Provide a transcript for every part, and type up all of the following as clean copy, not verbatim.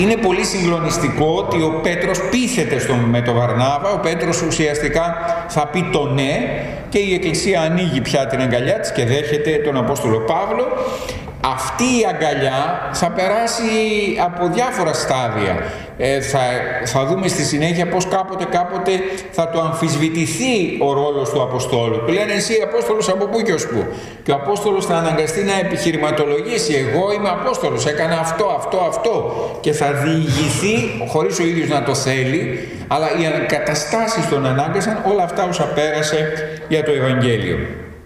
Είναι πολύ συγκλονιστικό ότι ο Πέτρος πείθεται με τον Βαρνάβα. Ο Πέτρος ουσιαστικά θα πει το ναι και η Εκκλησία ανοίγει πια την αγκαλιά της και δέχεται τον Απόστολο Παύλο. Αυτή η αγκαλιά θα περάσει από διάφορα στάδια. Θα δούμε στη συνέχεια πως κάποτε θα το αμφισβητηθεί ο ρόλος του Αποστόλου. Του λένε εσύ Απόστολος από πού και ως πού. Και ο Απόστολος θα αναγκαστεί να επιχειρηματολογήσει. Εγώ είμαι Απόστολος, έκανα αυτό. Και θα διηγηθεί χωρίς ο ίδιος να το θέλει, αλλά οι καταστάσεις τον ανάγκασαν όλα αυτά όσα πέρασε για το Ευαγγέλιο.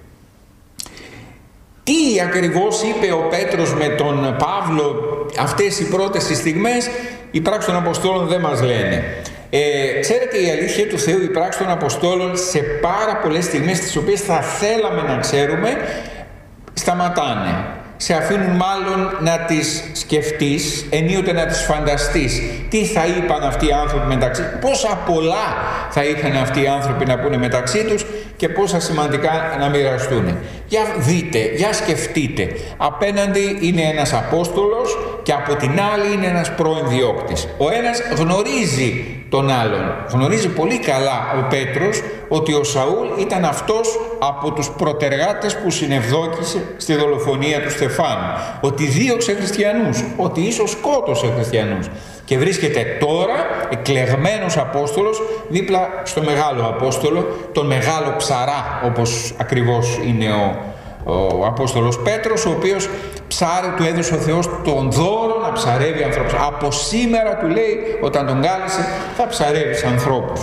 Τι ακριβώς είπε ο Πέτρος με τον Παύλο αυτές οι πρώτες στιγμές, οι πράξεις των Αποστόλων δεν μας λένε. Ξέρετε, η αλήθεια του Θεού, οι πράξεις των Αποστόλων σε πάρα πολλές στιγμές τις οποίες θα θέλαμε να ξέρουμε, σταματάνε. Σε αφήνουν μάλλον να τις σκεφτείς, ενίοτε να τις φανταστείς. Τι θα είπαν αυτοί οι άνθρωποι μεταξύ, πόσα πολλά θα είχαν αυτοί οι άνθρωποι να πούνε μεταξύ τους και πόσα σημαντικά να μοιραστούν. Για δείτε, για σκεφτείτε. Απέναντι είναι ένας Απόστολος και από την άλλη είναι ένας πρώην διώκτης. Ο ένας γνωρίζει τον άλλον. Γνωρίζει πολύ καλά ο Πέτρος ότι ο Σαούλ ήταν αυτός από τους προτεργάτες που συνευδόκησε στη δολοφονία του Στεφάνου. Ότι δίωξε χριστιανούς, ότι ίσως σκότωσε χριστιανούς. Και βρίσκεται τώρα εκλεγμένος Απόστολος δίπλα στο μεγάλο Απόστολο, τον μεγάλο ψαρά, όπως ακριβώς είναι ο Απόστολος Πέτρος, ο οποίος του έδωσε ο Θεός τον δώρο να ψαρεύει ανθρώπους. Από σήμερα, του λέει, όταν τον κάλεσε, θα ψαρεύεις ανθρώπους.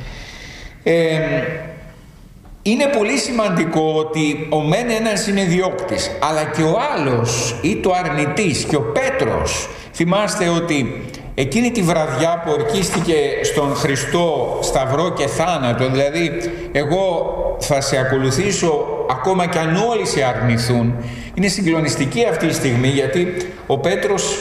Είναι πολύ σημαντικό ότι ο μεν ένας είναι διώκτης, αλλά και ο άλλος ή το αρνητής, και ο Πέτρος. Θυμάστε ότι εκείνη τη βραδιά που ορκίστηκε στον Χριστό σταυρό και θάνατο, δηλαδή εγώ θα σε ακολουθήσω ακόμα κι αν όλοι σε αρνηθούν, είναι συγκλονιστική αυτή η στιγμή, γιατί ο Πέτρος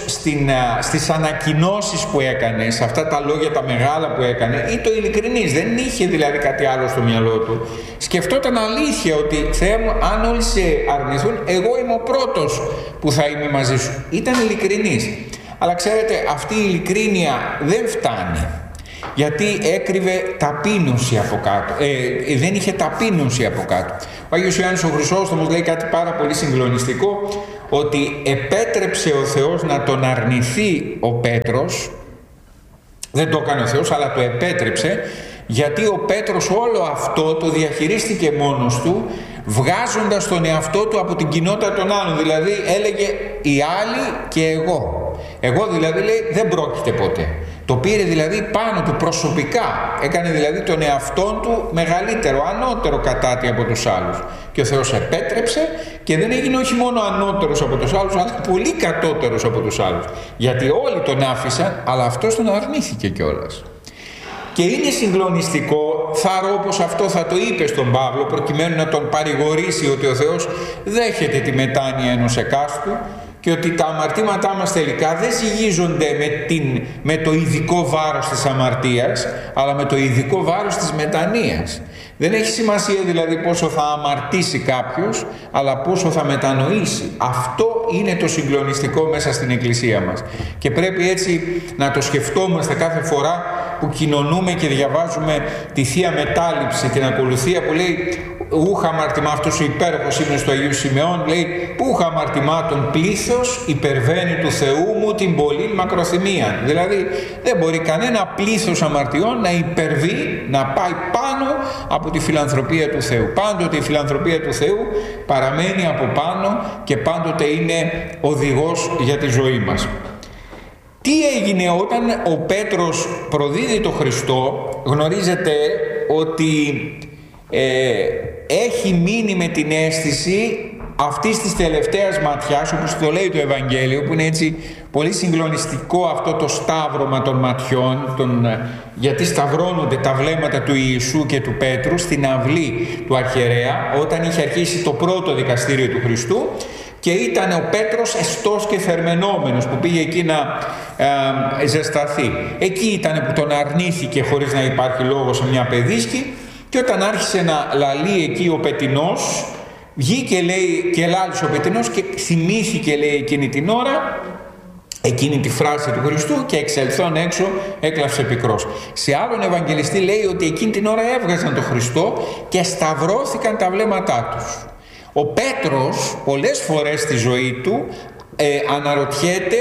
στις ανακοινώσεις που έκανε, σε αυτά τα λόγια τα μεγάλα που έκανε, ή το ειλικρινής, δεν είχε δηλαδή κάτι άλλο στο μυαλό του, σκεφτόταν αλήθεια ότι Θεέ μου, αν όλοι σε αρνηθούν, εγώ είμαι ο πρώτος που θα είμαι μαζί σου. Ήταν ειλικρινής. Αλλά ξέρετε, αυτή η ειλικρίνεια δεν φτάνει, γιατί έκρυβε ταπείνωση από κάτω. Δεν είχε ταπείνωση από κάτω. Ο Άγιος Ιωάννης ο Χρυσόστομος λέει κάτι πάρα πολύ συγκλονιστικό, ότι επέτρεψε ο Θεός να τον αρνηθεί ο Πέτρος. Δεν το έκανε ο Θεός, αλλά το επέτρεψε, γιατί ο Πέτρος όλο αυτό το διαχειρίστηκε μόνος του, βγάζοντας τον εαυτό του από την κοινότητα των άλλων. Δηλαδή έλεγε οι άλλοι και εγώ. Εγώ δηλαδή, λέει, δεν πρόκειται ποτέ. Το πήρε δηλαδή πάνω του προσωπικά. Έκανε δηλαδή τον εαυτόν του μεγαλύτερο, ανώτερο κατάτι από τους άλλους. Και ο Θεός επέτρεψε και δεν έγινε όχι μόνο ανώτερος από τους άλλους, αλλά πολύ κατώτερος από τους άλλους. Γιατί όλοι τον άφησαν, αλλά αυτός τον αρνήθηκε κιόλας. Και είναι συγκλονιστικό, θαρώ πως αυτό θα το είπε στον Παύλο, προκειμένου να τον παρηγορήσει ότι ο Θεός δέχεται τη μετάνοια ενός εκάστου και ότι τα αμαρτήματά μας τελικά δεν ζυγίζονται με το ειδικό βάρος της αμαρτίας, αλλά με το ειδικό βάρος της μετανοίας. Δεν έχει σημασία δηλαδή πόσο θα αμαρτήσει κάποιος, αλλά πόσο θα μετανοήσει. Αυτό είναι το συγκλονιστικό μέσα στην Εκκλησία μας. Και πρέπει έτσι να το σκεφτόμαστε κάθε φορά που κοινωνούμε και διαβάζουμε τη Θεία Μετάληψη, την ακολουθία που λέει ούχα αμαρτημά, αυτός ο υπέροχος ύμνος του Αγίου Σιμεών, λέει ούχα αμαρτημάτων πλήθος υπερβαίνει του Θεού μου την πολύ μακροθυμία. Δηλαδή δεν μπορεί κανένα πλήθος αμαρτιών να υπερβεί, να πάει πάνω από τη φιλανθρωπία του Θεού. Πάντοτε η φιλανθρωπία του Θεού παραμένει από πάνω και πάντοτε είναι οδηγός για τη ζωή μας. Τι έγινε όταν ο Πέτρος προδίδει τον Χριστό? Γνωρίζετε ότι έχει μείνει με την αίσθηση αυτής της τελευταίας ματιάς, όπως το λέει το Ευαγγέλιο, που είναι έτσι πολύ συγκλονιστικό αυτό το σταύρωμα των ματιών, γιατί σταυρώνονται τα βλέμματα του Ιησού και του Πέτρου στην αυλή του αρχιερέα, όταν είχε αρχίσει το πρώτο δικαστήριο του Χριστού, και ήταν ο Πέτρος εστός και θερμαινόμενος που πήγε εκεί να ζεσταθεί. Εκεί ήταν που τον αρνήθηκε χωρίς να υπάρχει λόγο σε μια παιδίσκη, και όταν άρχισε να λαλεί εκεί ο πετεινός, βγήκε λέει και λάλησε ο πετεινός και θυμήθηκε λέει εκείνη την ώρα εκείνη τη φράση του Χριστού και εξελθών έξω έκλαψε πικρός. Σε άλλον Ευαγγελιστή λέει ότι εκείνη την ώρα έβγαζαν τον Χριστό και σταυρώθηκαν τα βλέμματά τους. Ο Πέτρος πολλές φορές στη ζωή του αναρωτιέται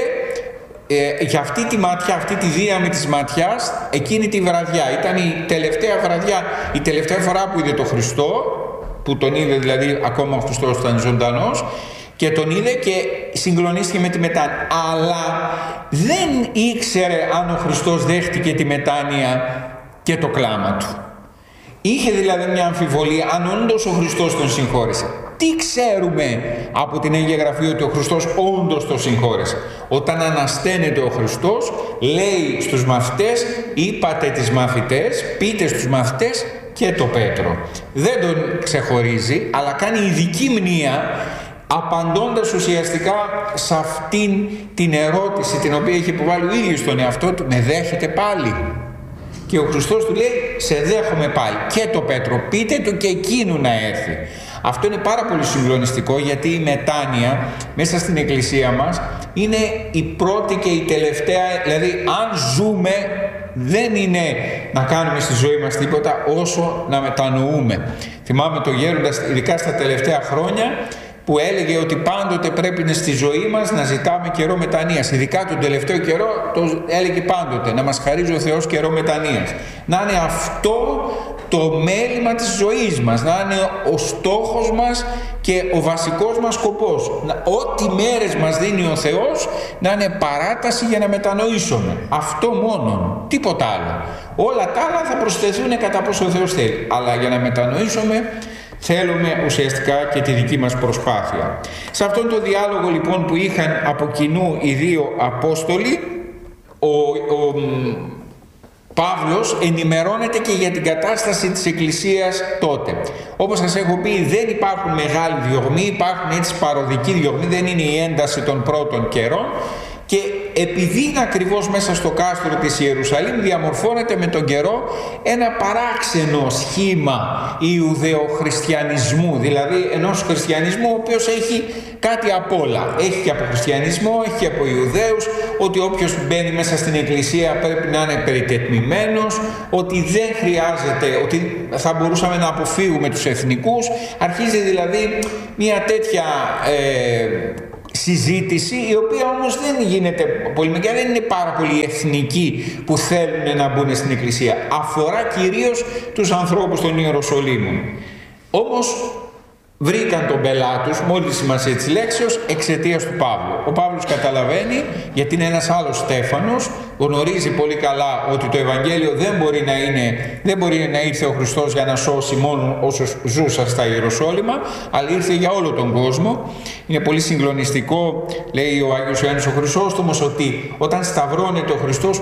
για αυτή τη ματιά, αυτή τη δύναμη της ματιάς εκείνη τη βραδιά. Ήταν η τελευταία βραδιά, η τελευταία φορά που είδε τον Χριστό, που τον είδε δηλαδή ακόμα ο Χριστός ήταν ζωντανός, και τον είδε και συγκλονίστηκε με τη μετάνοια. Αλλά δεν ήξερε αν ο Χριστός δέχτηκε τη μετάνοια και το κλάμα του. Είχε δηλαδή μια αμφιβολία αν όντως ο Χριστός τον συγχώρεσε. Τι ξέρουμε από την Αγία Γραφή ότι ο Χριστός όντως τον συγχώρεσε? Όταν ανασταίνεται ο Χριστός, λέει στους μαθητές, είπατε τις μαθητές, πείτε στους μαθητές και το Πέτρο. Δεν τον ξεχωρίζει, αλλά κάνει ειδική μνήα, απαντώντας ουσιαστικά σε αυτήν την ερώτηση την οποία έχει υποβάλει ο ίδιος στον εαυτό του, με δέχεται πάλι? Και ο Χριστός του λέει, σε δέχομαι πάλι. Και το Πέτρο, πείτε του και εκείνου να έρθει. Αυτό είναι πάρα πολύ συγκλονιστικό, γιατί η μετάνοια μέσα στην Εκκλησία μας είναι η πρώτη και η τελευταία. Δηλαδή αν ζούμε, δεν είναι να κάνουμε στη ζωή μας τίποτα όσο να μετανοούμε. Θυμάμαι το γέροντα, ειδικά στα τελευταία χρόνια, που έλεγε ότι πάντοτε πρέπει στη ζωή μας να ζητάμε καιρό μετανοίας. Ειδικά τον τελευταίο καιρό το έλεγε πάντοτε, να μας χαρίζει ο Θεός καιρό μετανοίας. Να είναι αυτό το μέλημα της ζωής μας, να είναι ο στόχος μας και ο βασικός μας σκοπός. Ό,τι μέρες μας δίνει ο Θεός να είναι παράταση για να μετανοήσουμε. Αυτό μόνο, τίποτα άλλο. Όλα τα άλλα θα προσθεθούν κατά πόσο ο Θεός θέλει. Αλλά για να μετανοήσουμε θέλουμε ουσιαστικά και τη δική μας προσπάθεια. Σε αυτόν τον διάλογο λοιπόν που είχαν από κοινού οι δύο Απόστολοι, ο Παύλος ενημερώνεται και για την κατάσταση της Εκκλησίας τότε. Όπως σας έχω πει, δεν υπάρχουν μεγάλοι διωγμοί, υπάρχουν έτσι παροδικοί διωγμοί, δεν είναι η ένταση των πρώτων καιρών. Και επειδή είναι ακριβώς μέσα στο κάστρο της Ιερουσαλήμ, διαμορφώνεται με τον καιρό ένα παράξενο σχήμα Ιουδαιοχριστιανισμού, δηλαδή ενός χριστιανισμού ο οποίος έχει κάτι απ' όλα. Έχει και από χριστιανισμό, έχει και από Ιουδαίους, ότι όποιος μπαίνει μέσα στην Εκκλησία πρέπει να είναι περιτετμημένος, ότι δεν χρειάζεται, ότι θα μπορούσαμε να αποφύγουμε τους εθνικούς. Αρχίζει δηλαδή μια τέτοια συζήτηση, η οποία όμως δεν γίνεται πολεμική, δεν είναι πάρα πολύ εθνικοί που θέλουν να μπουν στην Εκκλησία. Αφορά κυρίως τους ανθρώπους των Ιεροσολύμων. Όμως βρήκαν τον πελά τους, με όλη τη σημασία της λέξεως, εξαιτίας του Παύλου. Ο Παύλος καταλαβαίνει, γιατί είναι ένας άλλος Στέφανος, γνωρίζει πολύ καλά ότι το Ευαγγέλιο δεν μπορεί να ήρθε ο Χριστός για να σώσει μόνο όσους ζούσαν στα Ιεροσόλυμα, αλλά ήρθε για όλο τον κόσμο. Είναι πολύ συγκλονιστικό, λέει ο Άγιος Ιωάννης ο Χρυσόστομος, ότι όταν σταυρώνεται ο Χριστός,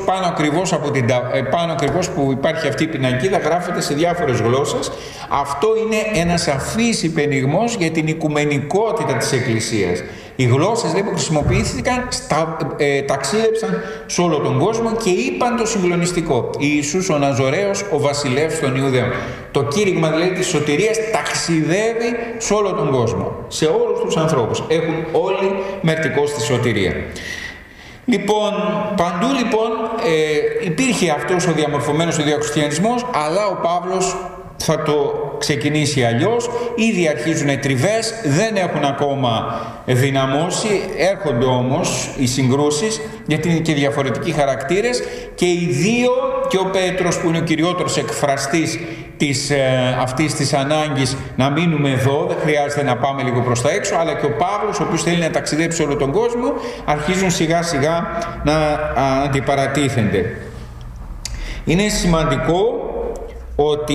πάνω ακριβώς που υπάρχει αυτή η πινακίδα, γράφεται σε διάφορες γλώσσες. Αυτό είναι ένας σαφής υπενιγμός για την οικουμενικότητα της Εκκλησίας. Οι γλώσσες που χρησιμοποιήθηκαν ταξίδεψαν σε όλο τον κόσμο και είπαν το συγκλονιστικό. Ιησούς ο Ναζωραίος, ο βασιλεύς των Ιουδαίων. Το κήρυγμα δηλαδή της σωτηρίας ταξιδεύει σε όλο τον κόσμο. Σε όλους τους ανθρώπους. Έχουν όλοι μερτικώς τη σωτηρία. Λοιπόν, παντού λοιπόν υπήρχε αυτός ο διαμορφωμένος ιουδαιοχριστιανισμός, αλλά ο Παύλος θα το ξεκινήσει αλλιώς. Ήδη αρχίζουν τριβές, δεν έχουν ακόμα δυναμώσει, έρχονται όμως οι συγκρούσεις, γιατί είναι και διαφορετικοί χαρακτήρες, και οι δύο, και ο Πέτρος που είναι ο κυριότερος εκφραστής αυτής της ανάγκης να μείνουμε εδώ, δεν χρειάζεται να πάμε λίγο προς τα έξω, αλλά και ο Παύλος, ο οποίος θέλει να ταξιδέψει όλο τον κόσμο, αρχίζουν σιγά σιγά να αντιπαρατίθενται. Είναι σημαντικό ότι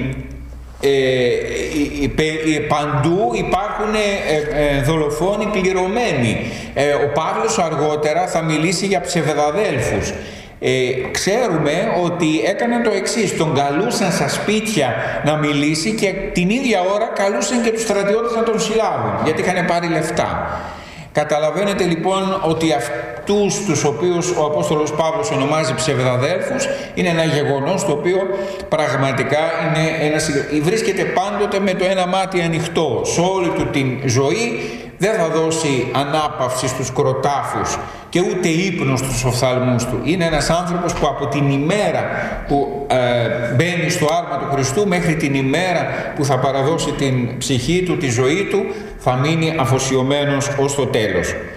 παντού υπάρχουν δολοφόνοι πληρωμένοι. Ο Παύλος αργότερα θα μιλήσει για ψευδαδέλφους. Ξέρουμε ότι έκαναν το εξής: τον καλούσαν στα σπίτια να μιλήσει και την ίδια ώρα καλούσαν και τους στρατιώτες να τον συλλάβουν, γιατί είχαν πάρει λεφτά. Καταλαβαίνετε λοιπόν ότι αυτούς τους οποίους ο Απόστολος Παύλος ονομάζει ψευδαδέλφους είναι ένα γεγονός το οποίο πραγματικά είναι βρίσκεται πάντοτε με το ένα μάτι ανοιχτό. Σε όλη του την ζωή δεν θα δώσει ανάπαυση στους κροτάφους και ούτε ύπνο στους οφθαλμούς του. Είναι ένας άνθρωπος που από την ημέρα που μπαίνει στο άρμα του Χριστού μέχρι την ημέρα που θα παραδώσει την ψυχή του, τη ζωή του, θα μείνει αφοσιωμένος ως το τέλος.